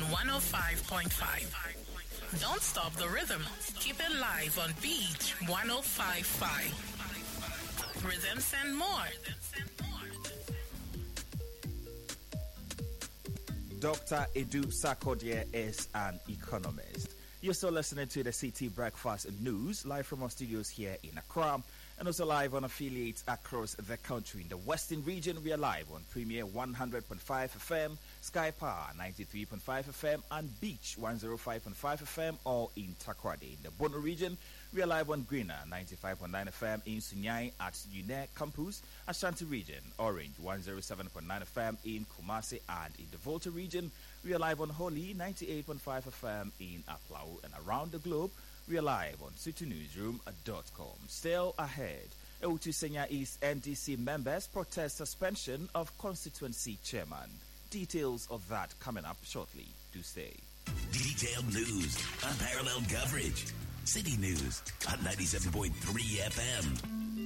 105.5. Don't stop the rhythm. Keep it live on Beach 105.5. Rhythms and more. Dr. Edu Sarkodie is an economist. You're still listening to the CT Breakfast News, live from our studios here in Accra, and also live on affiliates across the country. In the Western region, we are live on Premier 100.5 FM, Sky Power 93.5 FM, and Beach 105.5 FM, all in Takoradi. In the Bono region, we are live on Greener 95.9 FM in Sunyai at UNE Campus, Ashanti region, Orange 107.9 FM in Kumasi, and in the Volta region, we are live on Holy 98.5 FM in Aplau, and around the globe, we are live on citynewsroom.com. Still ahead, Ewutu Senya East NDC members protest suspension of constituency chairman. Details of that coming up shortly. Do stay. Detailed news, unparalleled coverage. City News at 97.3 FM.